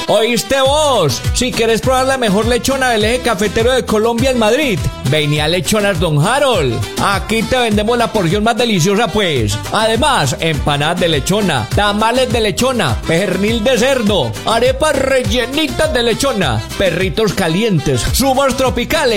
¿Oíste vos? Si querés probar la mejor lechona del eje cafetero de Colombia en Madrid, vení a Lechonas Don Harold. Aquí te vendemos la porción más deliciosa, pues. Además, empanadas de lechona, tamales de lechona, pernil de cerdo, arepas rellenitas de lechona, perritos calientes, zumos tropicales